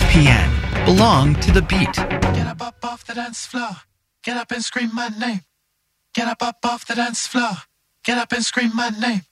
BPN. Belong to the beat. Get up off the dance floor. Get up and scream my name. Get up off the dance floor. Get up and scream my name.